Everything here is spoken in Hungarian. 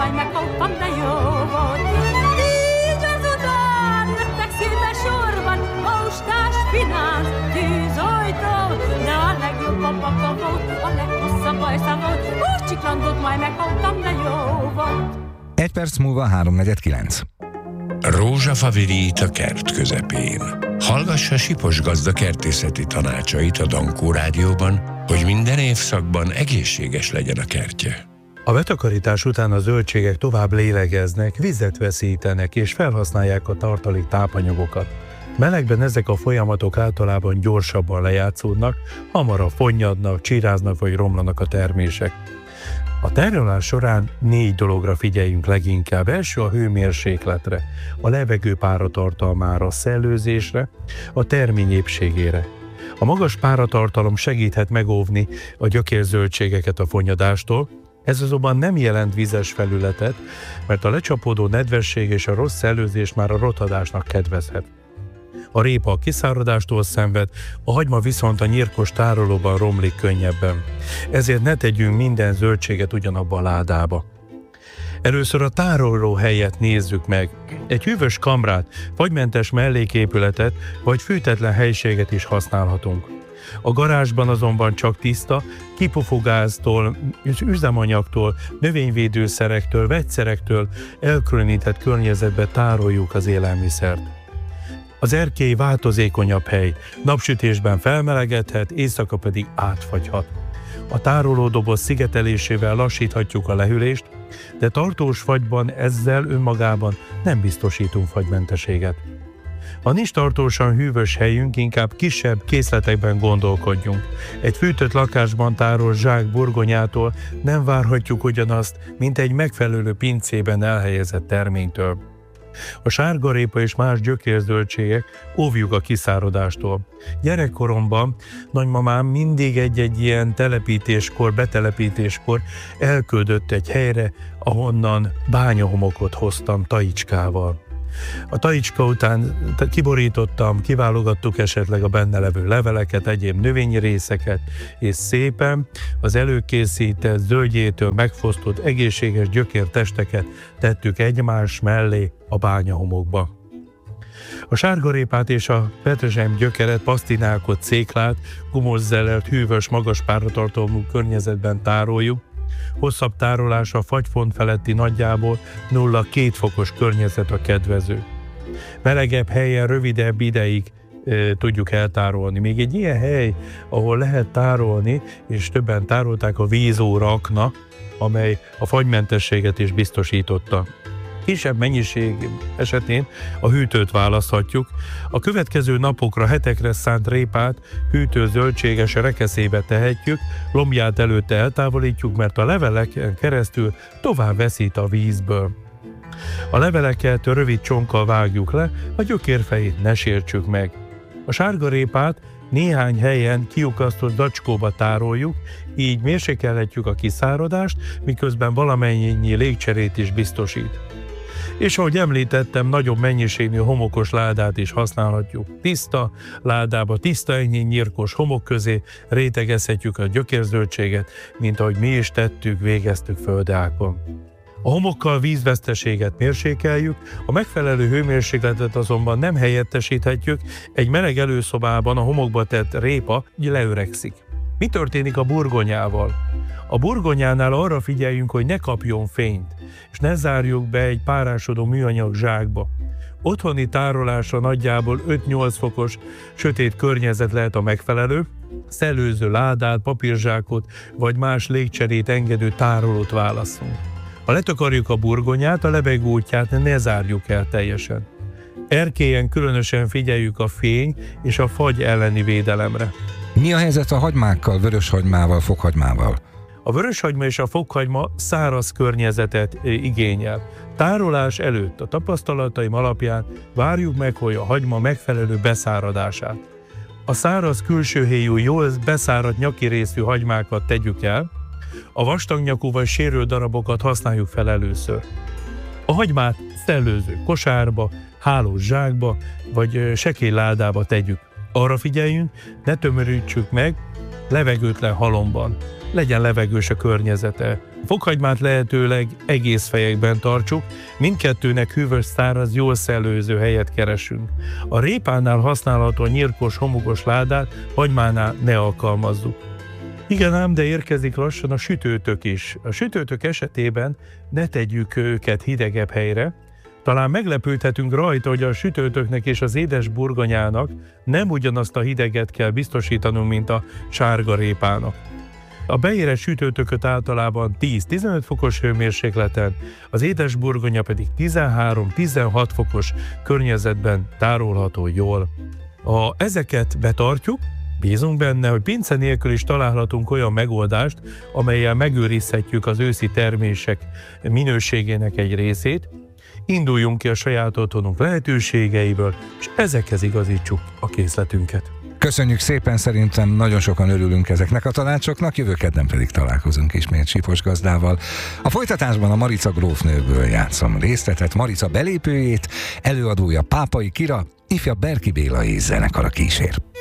majd megkaptam, de jó volt. Így azután jöttek szépen sorban, haustás, finánc, tűzoltó, de a legjobb a baka volt, a leghosszabb bajsza volt. Úgy csiklandot majd megkaptam, de jó volt. 1 perc múlva 3:49. Rózsafa virít a kert közepén. Hallgassa Sipos gazda kertészeti tanácsait a Dankó Rádióban, hogy minden évszakban egészséges legyen a kertje. A betakarítás után a zöldségek tovább lélegeznek, vizet veszítenek és felhasználják a tartalék tápanyagokat. Melegben ezek a folyamatok általában gyorsabban lejátszódnak, hamarabb fonnyadnak, csíráznak vagy romlanak a termések. A tárolás során 4 dologra figyeljünk leginkább. Első a hőmérsékletre, a levegő páratartalmára, a szellőzésre, a termény épségére. A magas páratartalom segíthet megóvni a gyökérzöldségeket a fonnyadástól, ez azonban nem jelent vizes felületet, mert a lecsapódó nedvesség és a rossz szellőzés már a rothadásnak kedvezhet. A répa a kiszáradástól szenved, a hagyma viszont a nyírkos tárolóban romlik könnyebben. Ezért ne tegyünk minden zöldséget ugyanabba a ládába. Először a tároló helyet nézzük meg. Egy hűvös kamrát, fagymentes melléképületet vagy fűtetlen helyiséget is használhatunk. A garázsban azonban csak tiszta, kipufogáztól, üzemanyagtól, növényvédőszerektől, vegyszerektől elkülönített környezetbe tároljuk az élelmiszert. Az erkély változékonyabb hely, napsütésben felmelegedhet, éjszaka pedig átfagyhat. A tárolódoboz szigetelésével lassíthatjuk a lehűlést, de tartós fagyban ezzel önmagában nem biztosítunk fagymentességet. Ha nincs tartósan hűvös helyünk, inkább kisebb készletekben gondolkodjunk. Egy fűtött lakásban tárolt zsák burgonyától nem várhatjuk ugyanazt, mint egy megfelelő pincében elhelyezett terménytől. A sárgarépa és más gyökérzöldségek óvjuk a kiszáradástól. Gyerekkoromban nagymamám mindig egy ilyen betelepítéskor elküldött egy helyre, ahonnan bányahomokot hoztam taicskával. A taicska után kiborítottam, kiválogattuk esetleg a benne levő leveleket, egyéb növényi részeket, és szépen az előkészített, zöldjétől megfosztott egészséges gyökértesteket tettük egymás mellé a bányahomokba. A sárgarépát és a petrezselyem gyökeret, pasztinákot, céklát, gumózzellelt, hűvös, magas páratartalmú környezetben tároljuk. Hosszabb tárolás a fagyfont feletti nagyjából 0-2 fokos környezet a kedvező. Melegebb helyen rövidebb ideig tudjuk eltárolni. Még egy ilyen hely, ahol lehet tárolni, és többen tárolták, a vízórakna, amely a fagymentességet is biztosította. Kisebb mennyiség esetén a hűtőt választhatjuk. A következő napokra, hetekre szánt répát hűtő zöldséges rekeszébe tehetjük, lombját előtte eltávolítjuk, mert a leveleken keresztül tovább veszít a vízből. A leveleket rövid csonkkal vágjuk le, a gyökérfejét ne sértsük meg. A sárgarépát néhány helyen kiukasztott zacskóba tároljuk, így mérsékelhetjük a kiszáradást, miközben valamennyi légcserét is biztosít. És ahogy említettem, nagyobb mennyiségű homokos ládát is használhatjuk. Tiszta ládába, tiszta ennyi nyírkos homok közé rétegezhetjük a gyökérzöldséget, mint ahogy mi is tettük, végeztük földeákon. A homokkal vízveszteséget mérsékeljük, a megfelelő hőmérsékletet azonban nem helyettesíthetjük, egy meleg előszobában a homokba tett répa leöregszik. Mi történik a burgonyával? A burgonyánál arra figyeljünk, hogy ne kapjon fényt, és ne zárjuk be egy párásodó műanyag zsákba. Otthoni tárolásra nagyjából 5-8 fokos sötét környezet lehet a megfelelő, szellőző ládát, papírzsákot vagy más légcserét engedő tárolót válaszunk. Ha letakarjuk a burgonyát, a levegő útját ne zárjuk el teljesen. Erkélyen különösen figyeljük a fény és a fagy elleni védelemre. Mi a helyzet a hagymákkal, vöröshagymával, fokhagymával? A vöröshagyma és a fokhagyma száraz környezetet igényel. Tárolás előtt a tapasztalataim alapján várjuk meg, hogy a hagyma megfelelő beszáradását. A száraz külsőhéjú, jól beszáradt nyaki részű hagymákat tegyük el, a vastagnyakú vagy sérült darabokat használjuk fel először. A hagymát szellőző kosárba, hálós zsákba vagy sekélyládába tegyük. Arra figyeljünk, ne tömörítsük meg levegőtlen halomban. legyen levegős a környezete. Fokhagymát lehetőleg egész fejekben tartsuk, mindkettőnek hűvös, száraz, jól szellőző helyet keresünk. A répánál használható nyírkos, homokos ládát hagymánál ne alkalmazzuk. Igen ám, de érkezik lassan a sütőtök is. A sütőtök esetében ne tegyük őket hidegebb helyre. Talán meglepődhetünk rajta, hogy a sütőtöknek és az édes burgonyának nem ugyanazt a hideget kell biztosítanunk, mint a sárga répának. A beérett sütőtököt általában 10-15 fokos hőmérsékleten, az édes burgonya pedig 13-16 fokos környezetben tárolható jól. Ha ezeket betartjuk, bízunk benne, hogy pince nélkül is találhatunk olyan megoldást, amellyel megőrizhetjük az őszi termések minőségének egy részét. Induljunk ki a saját otthonunk lehetőségeiből, és ezekhez igazítsuk a készletünket. Köszönjük szépen, szerintem nagyon sokan örülünk ezeknek a tanácsoknak, jövő kedden pedig találkozunk ismét Sipos gazdával. A folytatásban a Marica grófnőből játszom részletet, Marica belépőjét, előadója Pápai Kira, ifjabb Berki Béla és zenekara kísér.